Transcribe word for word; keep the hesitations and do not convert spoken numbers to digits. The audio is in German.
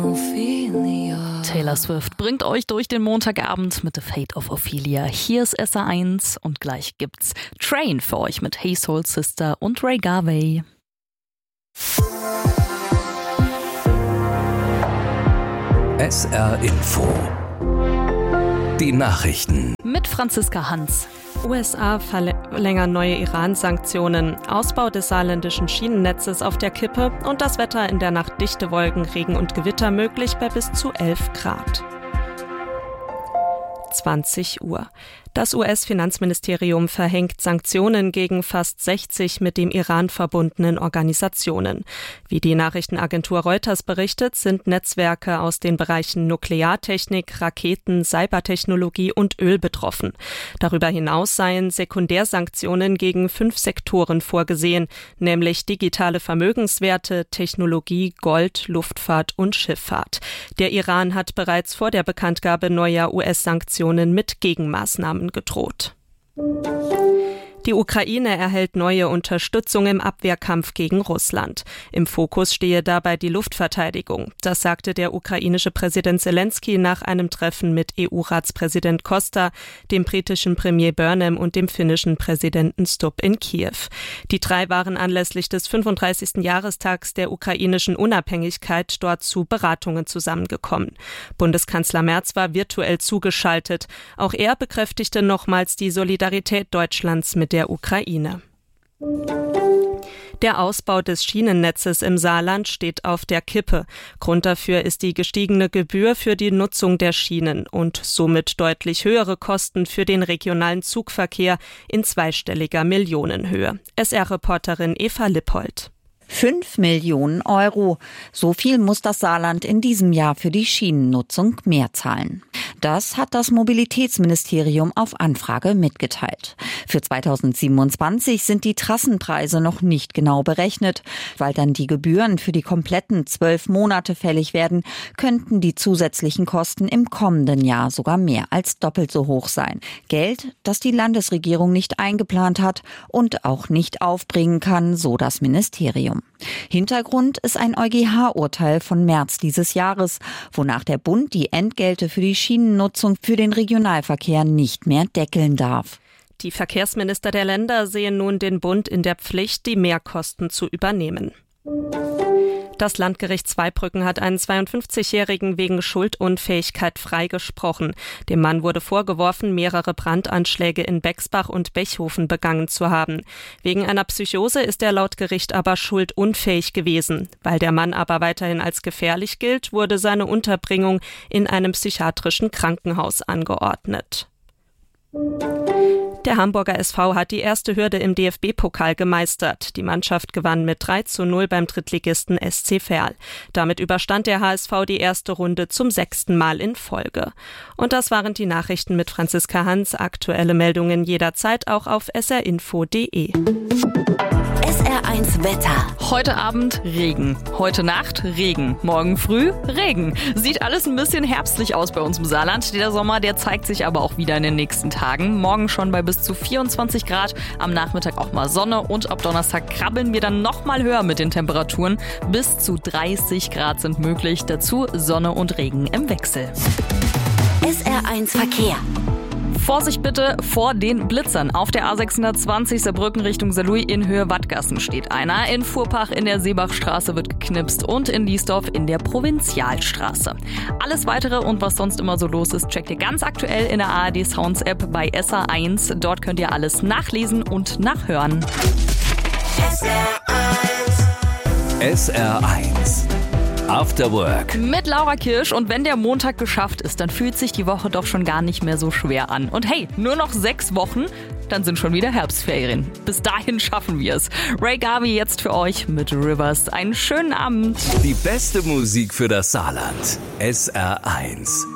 Taylor Swift bringt euch durch den Montagabend mit The Fate of Ophelia. Hier ist S R eins und gleich gibt's Train für euch mit Hey Soul Sister und Ray Garvey. S R Info. Die Nachrichten. Mit Franziska Hans. U S A verlängern neue Iran-Sanktionen, Ausbau des saarländischen Schienennetzes auf der Kippe und das Wetter in der Nacht dichte Wolken, Regen und Gewitter möglich bei bis zu elf Grad. zwanzig Uhr. Das U S-Finanzministerium verhängt Sanktionen gegen fast sechzig mit dem Iran verbundenen Organisationen. Wie die Nachrichtenagentur Reuters berichtet, sind Netzwerke aus den Bereichen Nukleartechnik, Raketen, Cybertechnologie und Öl betroffen. Darüber hinaus seien Sekundärsanktionen gegen fünf Sektoren vorgesehen, nämlich digitale Vermögenswerte, Technologie, Gold, Luftfahrt und Schifffahrt. Der Iran hat bereits vor der Bekanntgabe neuer U S-Sanktionen mit Gegenmaßnahmen gedroht. Die Ukraine erhält neue Unterstützung im Abwehrkampf gegen Russland. Im Fokus stehe dabei die Luftverteidigung. Das sagte der ukrainische Präsident Zelensky nach einem Treffen mit E U-Ratspräsident Costa, dem britischen Premier Burnham und dem finnischen Präsidenten Stubb in Kiew. Die drei waren anlässlich des fünfunddreißigsten Jahrestags der ukrainischen Unabhängigkeit dort zu Beratungen zusammengekommen. Bundeskanzler Merz war virtuell zugeschaltet. Auch er bekräftigte nochmals die Solidarität Deutschlands mit der Ukraine. Der Ausbau des Schienennetzes im Saarland steht auf der Kippe. Grund dafür ist die gestiegene Gebühr für die Nutzung der Schienen und somit deutlich höhere Kosten für den regionalen Zugverkehr in zweistelliger Millionenhöhe. S R-Reporterin Eva Lippold. Fünf Millionen Euro. So viel muss das Saarland in diesem Jahr für die Schienennutzung mehr zahlen. Das hat das Mobilitätsministerium auf Anfrage mitgeteilt. Für zweitausendsiebenundzwanzig sind die Trassenpreise noch nicht genau berechnet. Weil dann die Gebühren für die kompletten zwölf Monate fällig werden, könnten die zusätzlichen Kosten im kommenden Jahr sogar mehr als doppelt so hoch sein. Geld, das die Landesregierung nicht eingeplant hat und auch nicht aufbringen kann, so das Ministerium. Hintergrund ist ein EuGH-Urteil von März dieses Jahres, wonach der Bund die Entgelte für die Schienennutzung für den Regionalverkehr nicht mehr deckeln darf. Die Verkehrsminister der Länder sehen nun den Bund in der Pflicht, die Mehrkosten zu übernehmen. Das Landgericht Zweibrücken hat einen zweiundfünfzigjährigen wegen Schuldunfähigkeit freigesprochen. Dem Mann wurde vorgeworfen, mehrere Brandanschläge in Bexbach und Bechhofen begangen zu haben. Wegen einer Psychose ist er laut Gericht aber schuldunfähig gewesen. Weil der Mann aber weiterhin als gefährlich gilt, wurde seine Unterbringung in einem psychiatrischen Krankenhaus angeordnet. Der Hamburger S V hat die erste Hürde im D F B-Pokal gemeistert. Die Mannschaft gewann mit drei zu null beim Drittligisten S C Verl. Damit überstand der H S V die erste Runde zum sechsten Mal in Folge. Und das waren die Nachrichten mit Franziska Hans. Aktuelle Meldungen jederzeit auch auf s r info punkt d e. S R eins Wetter. Heute Abend Regen, heute Nacht Regen, morgen früh Regen. Sieht alles ein bisschen herbstlich aus bei uns im Saarland. Der Sommer, der zeigt sich aber auch wieder in den nächsten Tagen. Morgen schon bei bis zu vierundzwanzig Grad, am Nachmittag auch mal Sonne und ab Donnerstag krabbeln wir dann noch mal höher mit den Temperaturen. Bis zu dreißig Grad sind möglich, dazu Sonne und Regen im Wechsel. S R eins Verkehr. Vorsicht bitte vor den Blitzern. Auf der A sechshundertzwanzig Saarbrücken Richtung Saarlouis in Höhe Wattgassen steht einer. In Fuhrpach in der Seebachstraße wird geknipst und in Liesdorf in der Provinzialstraße. Alles weitere und was sonst immer so los ist, checkt ihr ganz aktuell in der A R D Sounds App bei S R eins. Dort könnt ihr alles nachlesen und nachhören. S R eins. S R eins. After Work. Mit Laura Kirsch, und wenn der Montag geschafft ist, dann fühlt sich die Woche doch schon gar nicht mehr so schwer an. Und hey, nur noch sechs Wochen, dann sind schon wieder Herbstferien. Bis dahin schaffen wir es. Ray Garvey jetzt für euch mit Rivers. Einen schönen Abend. Die beste Musik für das Saarland. S R eins.